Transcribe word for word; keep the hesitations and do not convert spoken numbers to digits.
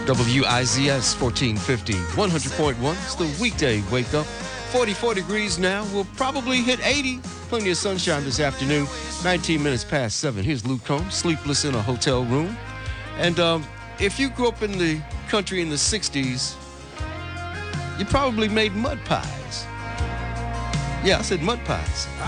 W I Z S fourteen fifty, one hundred point one. It's the weekday wake up. forty-four degrees now. We'll probably hit eighty. Plenty of sunshine this afternoon. nineteen minutes past seven. Here's Luke Combs, sleepless in a hotel room. And um, if you grew up in the country in the sixties, you probably made mud pies. Yeah, I said mud pies.